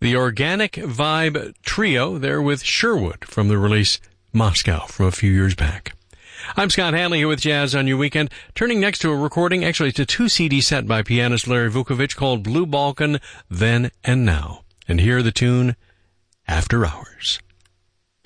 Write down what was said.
The Organic Vibe Trio, there with Sherwood from the release Moscow from a few years back. I'm Scott Hanley here with Jazz on Your Weekend, turning next to a recording, actually it's a 2-CD set by pianist Larry Vukovich called Blue Balkan, Then and Now. And here the tune, After Hours.